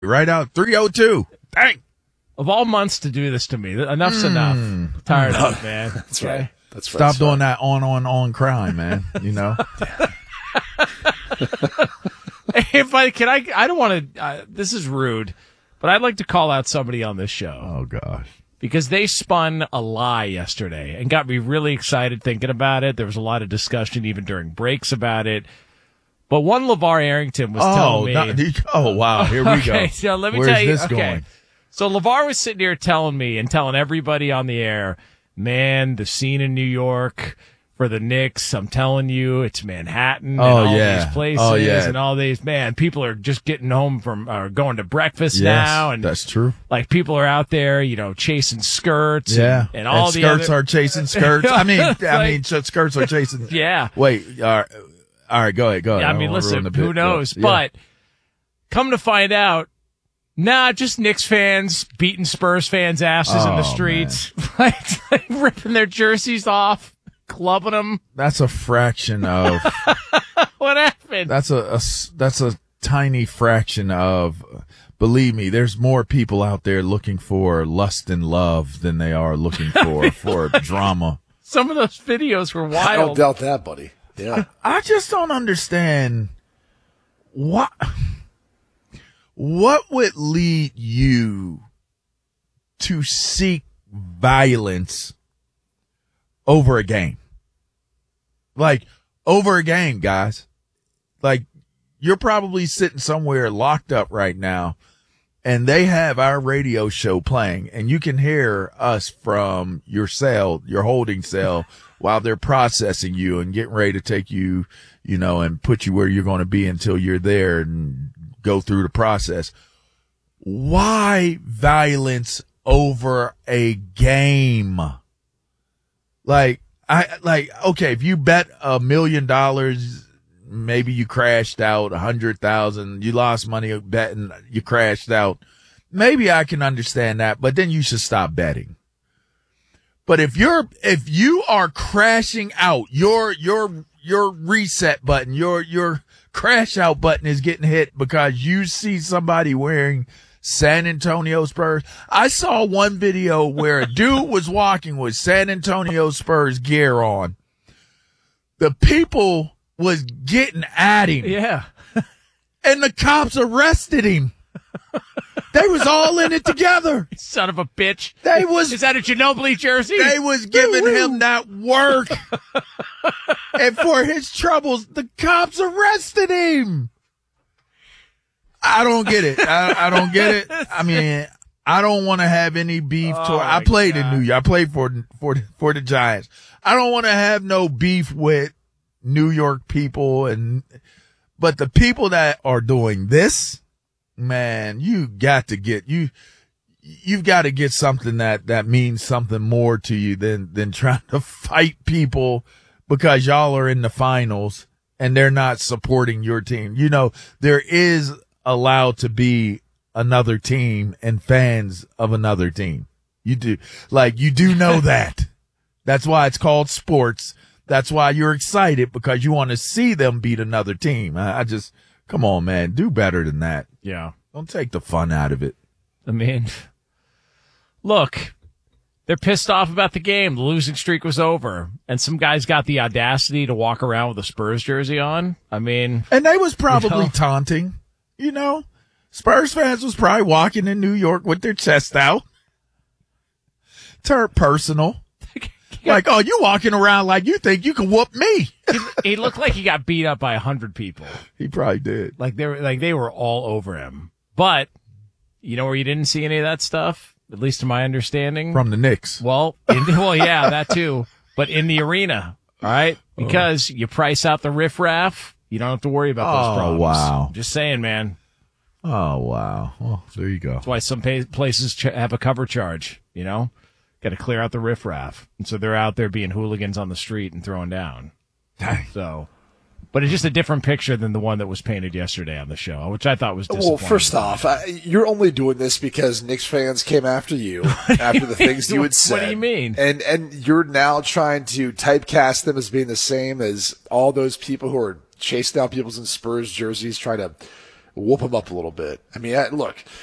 Right out 302. Dang. Of all months to do this to me, enough's enough. Tired of it, man. That's right. That's right. Stop doing that on crime, man. You know? If I don't want to, this is rude, but I'd like to call out somebody on this show. Oh, gosh. Because they spun a lie yesterday and got me really excited thinking about it. There was a lot of discussion even during breaks about it. But one LeVar Arrington was telling me. Oh, wow. Here we go. Okay, so let me Where's tell you. This going? So LeVar was sitting here telling me and telling everybody on the air, man, the scene in New York for the Knicks, I'm telling you, it's Manhattan and all these places and all these, man, people are just getting home from, going to breakfast now. And that's true. Like people are out there, chasing skirts and all and the skirts are chasing skirts. I mean, skirts are chasing. Yeah. Wait, all right, go ahead. Yeah, I mean, listen, who knows? Yeah. But come to find out, just Knicks fans beating Spurs fans' asses in the streets, like ripping their jerseys off, clubbing them. That's a fraction of what happened. That's a tiny fraction of. Believe me, there's more people out there looking for lust and love than they are looking for drama. Some of those videos were wild. I don't doubt that, buddy. Yeah. I just don't understand what would lead you to seek violence over a game? Like, over a game, guys. Like, you're probably sitting somewhere locked up right now, and they have our radio show playing, and you can hear us from your cell, your holding cell, while they're processing you and getting ready to take you, and put you where you're going to be until you're there and go through the process. Why violence over a game? Okay, if you bet $1 million, maybe you crashed out 100,000, you lost money betting, you crashed out. Maybe I can understand that, but then you should stop betting. But if you are crashing out, your reset button, your crash out button is getting hit because you see somebody wearing San Antonio Spurs. I saw one video where a dude was walking with San Antonio Spurs gear on. The people was getting at him. Yeah. And the cops arrested him. They was all in it together. Son of a bitch. Is that a Ginobili jersey? They was giving him that work. And for his troubles, the cops arrested him. I don't get it. I don't get it. I mean, I don't want to have any beef. I played in New York. I played for the Giants. I don't want to have no beef with New York people, but the people that are doing this, man, you've got to get something that means something more to you than trying to fight people because y'all are in the finals and they're not supporting your team. There is allowed to be another team and fans of another team. You do know that. That's why it's called sports. That's why you're excited, because you want to see them beat another team. Come on, man, do better than that. Yeah. Don't take the fun out of it. I mean, look, they're pissed off about the game. The losing streak was over, and some guys got the audacity to walk around with a Spurs jersey on. I mean, and they was probably taunting. Spurs fans was probably walking in New York with their chest out. Turned personal. Like, oh, you walking around like you think you can whoop me. He looked like he got beat up by 100 people. He probably did. They were all over him. But you know where you didn't see any of that stuff, at least to my understanding? From the Knicks. Well, yeah, that too. But in the arena, all right? Because you price out the riffraff, you don't have to worry about those problems. Oh, wow. Just saying, man. Oh, wow. Well, there you go. That's why some places have a cover charge, Got to clear out the riffraff. And so they're out there being hooligans on the street and throwing down. So, but it's just a different picture than the one that was painted yesterday on the show, which I thought was disappointing. Well, first off, you're only doing this because Knicks fans came after you after the things you had said. What do you mean? And you're now trying to typecast them as being the same as all those people who are chasing down people in Spurs jerseys, trying to whoop them up a little bit. I mean, look,